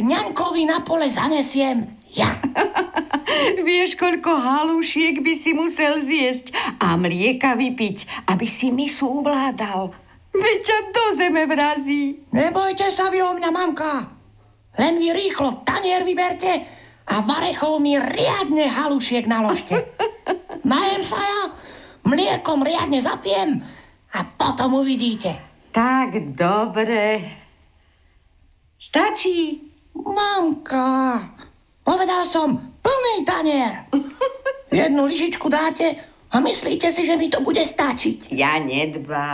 ňaňkovi na pole zanesiem ja. Vieš, koľko halušiek by si musel zjesť a mlieka vypiť, aby si misu uvládal. Veď ťa do zeme vrazí. Nebojte sa vy o mňa, mamka. Len vy rýchlo tanier vyberte a varechov mi riadne halušiek naložte. Najem sa ja, mliekom riadne zapijem a potom uvidíte. Tak dobre. Stačí. Mamka, povedal som plný tanier. Jednu lyžičku dáte a myslíte si, že mi to bude stačiť. Ja nedbám.